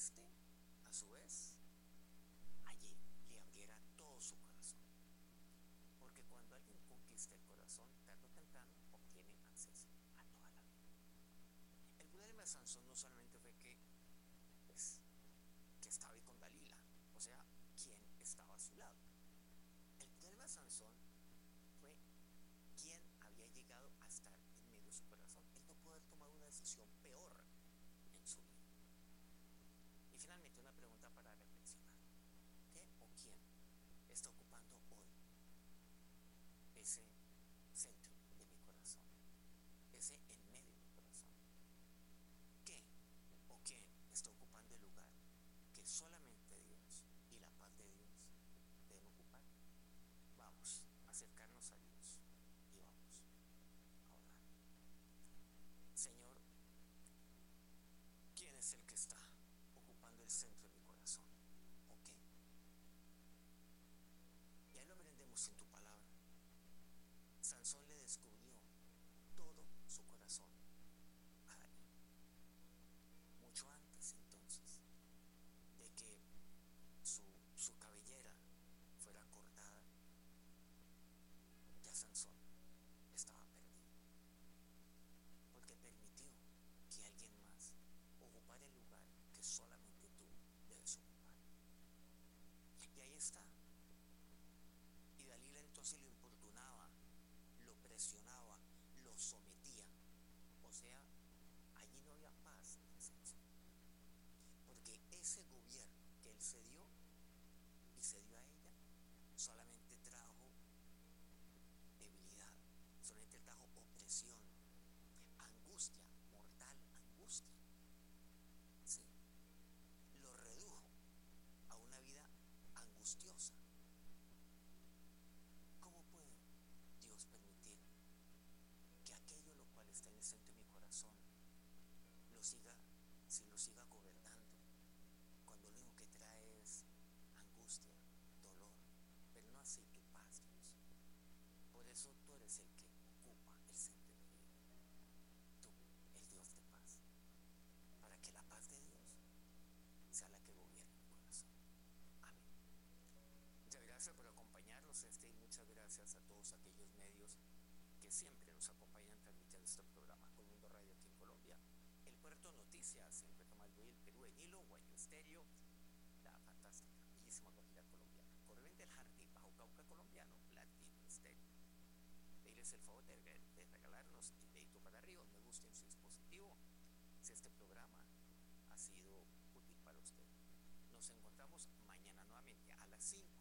éste, a su vez, allí le abriera todo su corazón. Porque cuando alguien conquista el corazón, tarde o temprano obtiene acceso a toda la vida. El problema de Sansón no solamente fue que estaba ahí con Dalila, o sea, quién estaba a su lado. El problema de Sansón fue quién había llegado a estar en medio de su corazón. Él no pudo haber tomado una decisión peor en su vida. Y finalmente una pregunta para reflexionar: ¿qué o quién está ocupando hoy ese centro de mi corazón, ese en medio de mi corazón? ¿Qué o quién está ocupando el lugar que solamente Dios y la paz de Dios deben ocupar? Vamos a acercarnos a Dios y vamos a orar. Señor, ¿quién es el que está ocupando el centro de mi corazón? ¿O qué? Y ahí lo aprendemos en tu palabra. Sansón le descubrió todo su corazón a Dalila. Mucho antes entonces de que su cabellera fuera cortada, ya Sansón estaba perdido, porque permitió que alguien más ocupara el lugar que solamente tú debes ocupar. Y ahí está. Y Dalila entonces lo importunaba, lo presionaba, lo sometía. O sea, allí no había paz en Sansón, porque ese gobierno que él se dio y se dio a ella solamente trajo debilidad, solamente trajo opresión, angustia, mortal angustia. Sí, lo redujo a una vida angustiosa. ¿Cómo puede Dios permitir que aquello lo cual está en el centro de mi corazón lo siga gobernando, cuando lo único que trae es angustia, dolor, pero no así tu paz, Dios? Por eso tú eres el que ocupa el centro de mi vida, tú, el Dios de paz, para que la paz de Dios sea la que gobierne mi corazón. Amén. Muchas gracias por acompañarnos y muchas gracias a todos aquellos medios que siempre nos acompañan transmitiendo este programa. Colmundo Radio aquí en Colombia, El Puerto Noticias en Petamaluí, Perú, en Hilo, Guayo Estéreo, la fantástica, bellísima Guajira colombiana, Corriente del Jardín, Bajo Cauca colombiano, Latino Estéreo. Pedirles el favor de regalarnos el dedito para arriba, un me gusta en su dispositivo, si este programa ha sido útil para usted. Nos encontramos mañana nuevamente a las 5